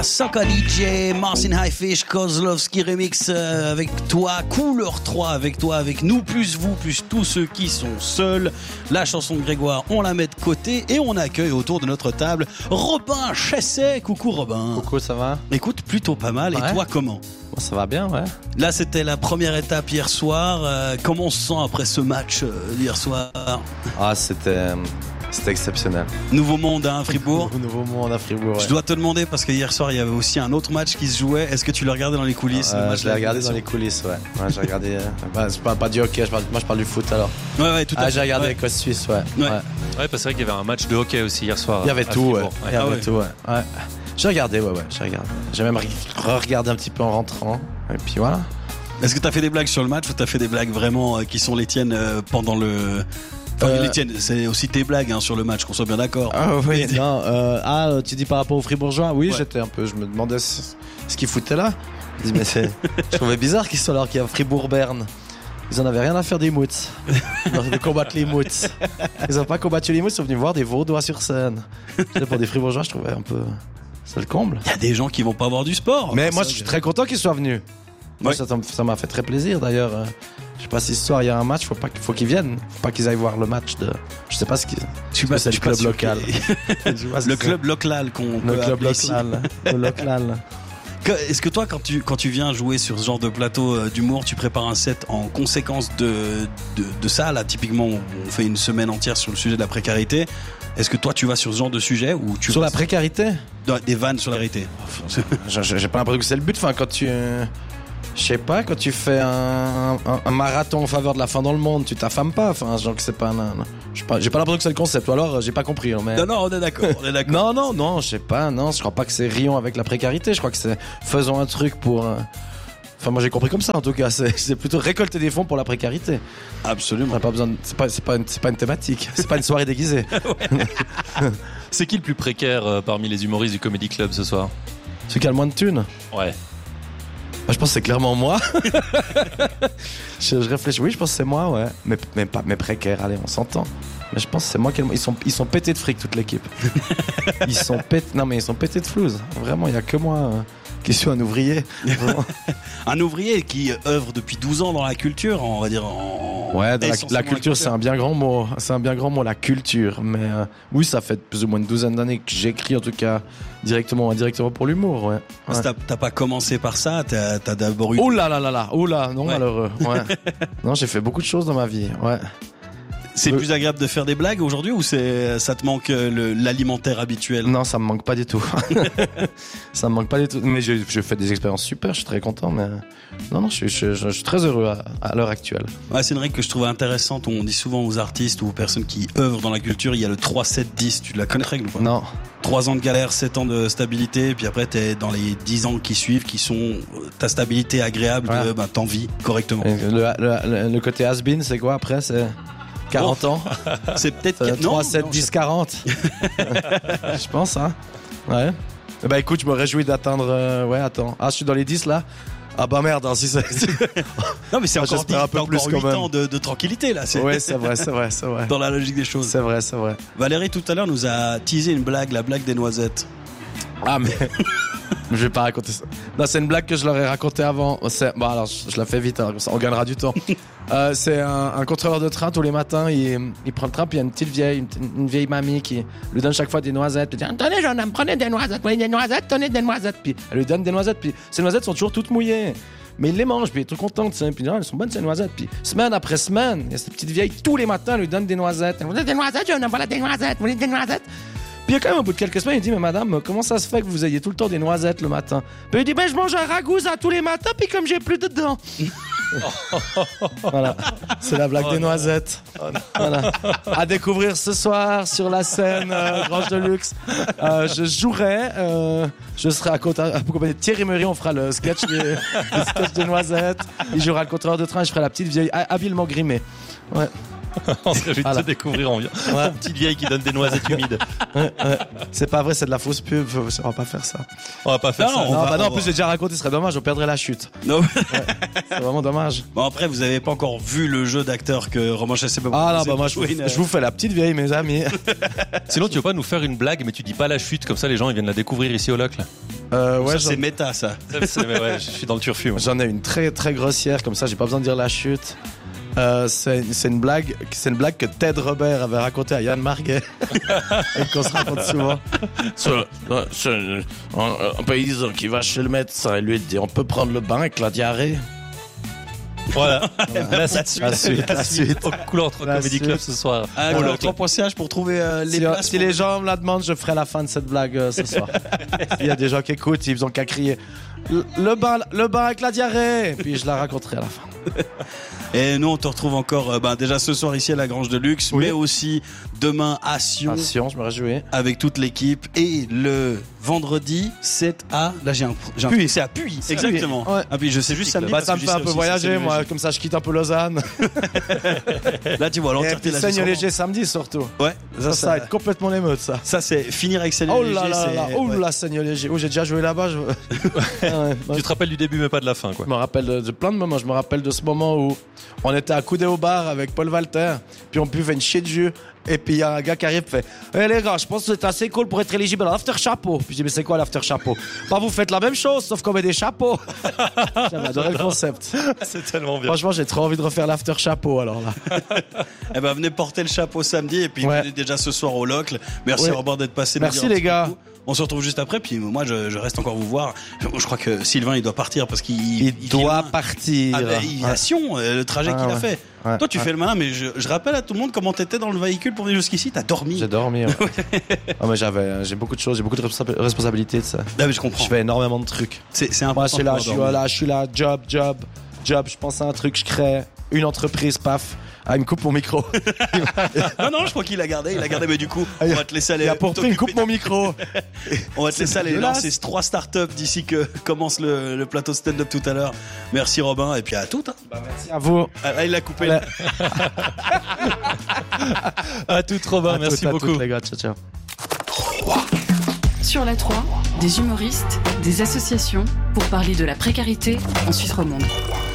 Soca DJ, Marcin Highfish, Kozlowski Remix avec toi, Couleur 3 avec toi, avec nous, plus vous, plus tous ceux qui sont seuls. La chanson de Grégoire, on la met de côté et on accueille autour de notre table Robin Chesset. Coucou Robin. Coucou, ça va? Écoute, plutôt pas mal. Ouais. Et toi, comment? Bon, ça va bien, ouais. Là, c'était la première étape hier soir. Comment on se sent après ce match d'hier soir? Ah, c'était exceptionnel. Nouveau monde à Fribourg. Nouveau monde à Fribourg. Ouais. Je dois te demander, parce que hier soir il y avait aussi un autre match qui se jouait. Est-ce que tu l'as regardé dans les coulisses? Je l'ai regardé dans les coulisses, ouais. J'ai regardé. Je parle pas du hockey, moi je parle du foot alors. Ouais, tout à fait. J'ai regardé Écosse-Suisse, ouais. Ouais, parce que c'est vrai qu'il y avait un match de hockey aussi hier soir. Il y avait tout, ouais. Il y avait tout, ouais. J'ai regardé, j'ai regardé. J'ai même regardé un petit peu en rentrant. Et puis voilà. Est-ce que t'as fait des blagues sur le match ou t'as fait des blagues vraiment qui sont les tiennes pendant le. Les tiennes, c'est aussi tes blagues sur le match, qu'on soit bien d'accord. Ah oui, non. Tu dis par rapport aux Fribourgeois? Oui, j'étais un peu. Je me demandais ce qu'ils foutaient là. Je dis, mais je trouvais bizarre qu'ils soient là, qu'il y a Fribourg-Berne. Ils en avaient rien à faire des moutes, de combattre les moutes. Ils n'ont pas combattu les moutes, ils sont venus voir des Vaudois sur scène. Pour des Fribourgeois, je trouvais un peu. C'est le comble. Il y a des gens qui vont pas voir du sport. Mais moi, je suis très content qu'ils soient venus. Moi, ça m'a fait très plaisir d'ailleurs. Je sais pas si ce soir il y a un match, faut qu'ils viennent. Faut pas qu'ils aillent voir le match de. Je sais pas ce qu'ils. C'est le club local. Le club local qu'on peut appeler ici. Le local. Est-ce que toi, quand tu viens jouer sur ce genre de plateau d'humour, tu prépares un set en conséquence de ça? Là, typiquement, on fait une semaine entière sur le sujet de la précarité. Est-ce que toi, tu vas sur ce genre de sujet ou tu sur la précarité? Des vannes sur la précarité. J'ai pas l'impression que c'est le but. Enfin, quand tu. Je sais pas, quand tu fais un marathon en faveur de la faim dans le monde, tu t'affames pas. Enfin, genre que c'est pas. J'ai pas l'impression que c'est le concept. Ou alors, j'ai pas compris. Mais... Non, on est d'accord. Non, je sais pas. Non, je crois pas que c'est rions avec la précarité. Je crois que c'est faisons un truc pour. Enfin, moi j'ai compris comme ça en tout cas. C'est plutôt récolter des fonds pour la précarité. Absolument. On a pas besoin. C'est pas une thématique. C'est pas une soirée déguisée. C'est qui le plus précaire parmi les humoristes du Comedy Club ce soir? Celui qui a le moins de thunes. Ouais. Je pense que c'est clairement moi. je réfléchis. Oui, je pense que c'est moi, ouais. Mais précaire, allez, on s'entend. Mais je pense que c'est moi qui. Ils sont pétés de fric, toute l'équipe. Ils sont pétés de flouze. Vraiment, il n'y a que moi qui suis un ouvrier. Un ouvrier qui œuvre depuis 12 ans dans la culture, on va dire. Ouais, la culture, c'est un bien grand mot. C'est un bien grand mot, la culture. Mais oui, ça fait plus ou moins une douzaine d'années que j'écris, en tout cas, directement ou indirectement pour l'humour, ouais. T'as pas commencé par ça, t'as d'abord eu. Oh là, non, ouais. Malheureux. Ouais. Non, j'ai fait beaucoup de choses dans ma vie, ouais. C'est plus agréable de faire des blagues aujourd'hui ou ça te manque l'alimentaire habituel? Non, ça me manque pas du tout. Ça me manque pas du tout. Mais je fais des expériences super, je suis très content. Mais non, je suis très heureux à l'heure actuelle. Ouais, c'est une règle que je trouve intéressante. On dit souvent aux artistes ou aux personnes qui œuvrent dans la culture, il y a le 3-7-10. Tu la connais, règle ou pas? Non. 3 ans de galère, 7 ans de stabilité, puis après t'es dans les 10 ans qui suivent, qui sont ta stabilité agréable, ouais. T'en vis correctement. Le côté has-been, c'est quoi après? C'est 40 ans. C'est peut-être 3, 7, 10, 40. Je pense, hein. Ouais. Bah écoute, je me réjouis d'atteindre. Ouais, attends. Ah, je suis dans les 10 là. Ah bah merde, hein, si c'est. Non, mais c'est encore, un peu plus 8 ans de tranquillité là. Ouais, c'est vrai. Dans la logique des choses. C'est vrai. Valérie tout à l'heure nous a teasé une blague, la blague des noisettes. Ah mais. Je vais pas raconter ça. Non, c'est une blague que je leur ai racontée avant. Bon alors, je la fais vite, alors, on gagnera du temps. C'est un contrôleur de train tous les matins. Il prend le train, puis il y a une petite vieille, une vieille mamie qui lui donne chaque fois des noisettes. Puis il dit tenez jeune homme, prenez des noisettes, tenez des noisettes. Puis elle lui donne des noisettes, puis ces noisettes sont toujours toutes mouillées. Mais il les mange, puis il est tout content, tu sais. Puis elles sont bonnes ces noisettes. Puis semaine après semaine, il y a cette petite vieille tous les matins, elle lui donne des noisettes. Vous avez des noisettes, jeune homme, voilà des noisettes, vous voulez des noisettes. Puis quand même, au bout de quelques semaines, il dit mais madame, comment ça se fait que vous ayez tout le temps des noisettes le matin? Puis il dit je mange un ragoût tous les matins, puis comme j'ai plus de dents. Voilà, c'est la blague des noisettes. Voilà. À découvrir ce soir sur la scène Grange de Luxe. Je jouerai, je serai accompagné de Thierry Meurion, on fera le sketch des noisettes. Il jouera le contrôleur de train, je ferai la petite vieille habilement grimée. Ouais. On serait vite de découvrir en petite vieille qui donne des noisettes humides. C'est pas vrai, c'est de la fausse pub. On va pas faire ça. On va pas faire ça. Non, en plus j'ai déjà raconté, ce serait dommage, on perdrait la chute. Non. C'est vraiment dommage. Bon après, vous avez pas encore vu le jeu d'acteur que Romain Chesset peut vous proposer. Ah non, moi je vous fais la petite vieille, mes amis. Sinon tu veux pas nous faire une blague, mais tu dis pas la chute, comme ça les gens ils viennent la découvrir ici au Locle. Ouais, ça, c'est méta, ça. Ouais, je suis dans le turfu. Moi. j'en ai une très très grossière, comme ça j'ai pas besoin de dire la chute. C'est une blague que Ted Robert avait racontée à Yann Marguet et qu'on se raconte souvent. Un paysan qui va chez le médecin et lui dit on peut prendre le bain avec la diarrhée. Voilà. La suite. Au Couleur 3 La Comedy suite. Club ce soir. Alors, 3.ch pour trouver les places. Si les gens me la demandent, je ferai la fin de cette blague ce soir. Il y a des gens qui écoutent, ils ont qu'à crier le bain avec la diarrhée, et puis je la raconterai à la fin. Et nous, on te retrouve encore déjà ce soir ici à la Grange de Luxe, Oui. mais aussi demain à Sion Sion, je me réjouis. avec toute l'équipe. Et le vendredi, c'est à... Là, j'ai un Puy. c'est à Puy, C'est exactement. Puy, ouais. Ah, puis je sais juste samedi. Bah, parce ça que me j'y fait un serai peu aussi, voyager, c'est moi, léger. comme ça je quitte un peu Lausanne. Là, tu vois Et l'entièreté puis de la Seigneur vie. Léger samedi surtout. Ouais, Ça va être complètement l'émeute, ça. ça, c'est finir avec Seigneur Oh Léger. là là c'est- là, oh ouais. là, Seigneur Léger. Oh, j'ai déjà joué là-bas. Tu te rappelles du début mais pas de la fin quoi. Je me rappelle de plein de moments. Je me rappelle de ce moment où on était à Coudé au bar avec Paul Walter, puis on buvait une chier de jus. Et puis il y a un gars qui arrive et fait les gars, je pense que c'est assez cool pour être éligible à l'after chapeau. Puis je dis mais c'est quoi l'after chapeau? Bah vous faites la même chose sauf qu'on met des chapeaux. J'avais adoré le concept. C'est tellement bien. Franchement, j'ai trop envie de refaire l'after chapeau alors là. Eh ben, venez porter le chapeau samedi et puis Ouais. venez déjà ce soir au Locle. Merci Ouais. Robert d'être passé. nous Merci, dire un les petit gars. coucou. On se retrouve juste après. Puis moi, je reste encore vous voir. Je crois que Sylvain, il doit partir parce qu'il Il vit doit loin. partir. Ah ben, il a Sion, le trajet Ah, qu'il a ouais. fait. Ouais. Toi, tu Ouais. fais le malin, mais je rappelle à tout le monde comment t'étais dans le véhicule pour venir jusqu'ici. T'as dormi. J'ai dormi. Ouais. Ah, mais j'ai beaucoup de choses, j'ai beaucoup de responsabilités de ça. Ah, mais je comprends. Je fais énormément de trucs. C'est Moi, important. je suis là, job. Je pense à un truc, je crée une entreprise, paf. Ah, il me coupe mon micro. Non, je crois qu'il a gardé. Mais du coup, on va te laisser aller. Il a pourtant, il me coupe t'occuper. mon micro. On va te laisser aller dégueulasse. lancer 3 startups d'ici que commence le plateau stand-up tout à l'heure. Merci Robin, et puis à toutes. Hein. Merci à vous. Ah, il a coupé. Allez. À tout Robin, À merci toutes, à beaucoup. toutes, les gars. Ciao, ciao. Sur la 3, des humoristes, des associations pour parler de la précarité en Suisse romande.